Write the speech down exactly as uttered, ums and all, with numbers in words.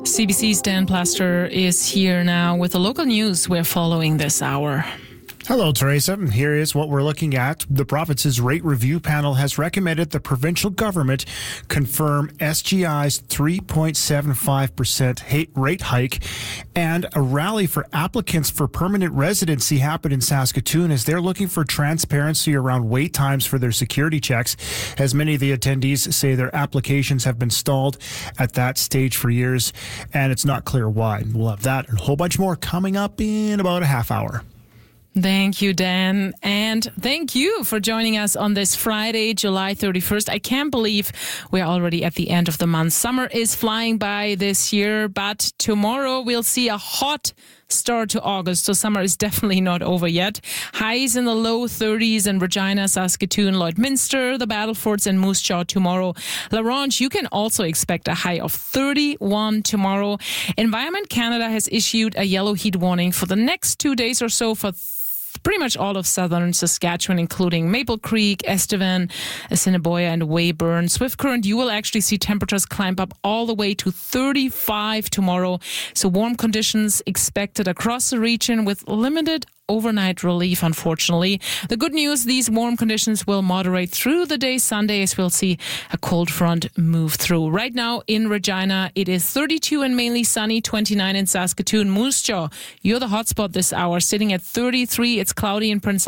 C B C's Dan Plaster is here now with the local news we're following this hour. Hello, Teresa. Here is what we're looking at. The province's rate review panel has recommended the provincial government confirm S G I's three point seven five percent rate hike, and a rally for applicants for permanent residency happened in Saskatoon as they're looking for transparency around wait times for their security checks, as many of the attendees say their applications have been stalled at that stage for years, and it's not clear why. We'll have that and a whole bunch more coming up in about a half hour. Thank you, Dan. And thank you for joining us on this Friday, July thirty-first. I can't believe we're already at the end of the month. Summer is flying by this year, but tomorrow we'll see a hot start to August. So summer is definitely not over yet. Highs in the low thirties in Regina, Saskatoon, Lloydminster, the Battlefords and Moose Jaw tomorrow. La Ronge, you can also expect a high of thirty-one tomorrow. Environment Canada has issued a yellow heat warning for the next two days or so for pretty much all of southern Saskatchewan, including Maple Creek, Estevan, Assiniboia, and Weyburn. Swift Current, you will actually see temperatures climb up all the way to thirty-five tomorrow. So warm conditions expected across the region with limited overnight relief, unfortunately. The good news, these warm conditions will moderate through the day Sunday as we'll see a cold front move through. Right now in Regina, it is thirty-two and mainly sunny, twenty-nine in Saskatoon. Moose Jaw, you're the hotspot this hour, sitting at thirty-three. It's cloudy in Prince